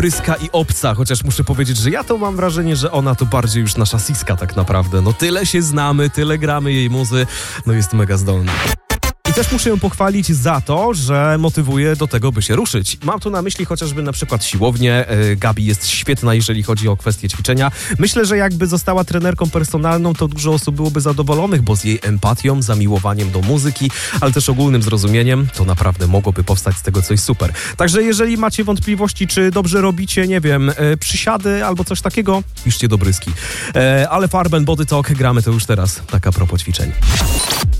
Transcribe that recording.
bryska i obca, chociaż muszę powiedzieć, że ja to mam wrażenie, że ona to bardziej już nasza Siska tak naprawdę. No tyle się znamy, tyle gramy jej muzy, no jest mega zdolna. I też muszę ją pochwalić za to, że motywuje do tego, by się ruszyć. Mam tu na myśli chociażby na przykład siłownię. Gabi jest świetna, jeżeli chodzi o kwestie ćwiczenia. Myślę, że jakby została trenerką personalną, to dużo osób byłoby zadowolonych, bo z jej empatią, zamiłowaniem do muzyki, ale też ogólnym zrozumieniem, to naprawdę mogłoby powstać z tego coś super. Także jeżeli macie wątpliwości, czy dobrze robicie, nie wiem, przysiady albo coś takiego, piszcie do Bryski. Ale Farben Body Talk gramy to już teraz. Tak a propos ćwiczeń.